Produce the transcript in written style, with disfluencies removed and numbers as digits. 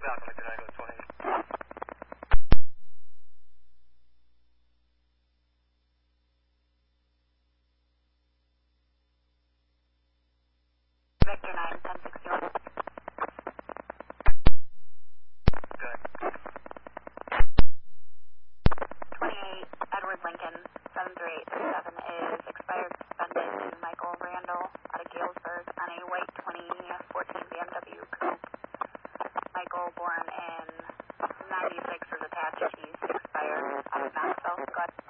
Falcon, Victor 9 goes 20. Victor 9, 1061. Good. 28, Edward Lincoln, 7387 is expired suspended to Michael Randall out of Galesburg on a white 2014 BMW Coupe. Michael, born in 96, was attached. He's expired out of Knoxville. Go ahead.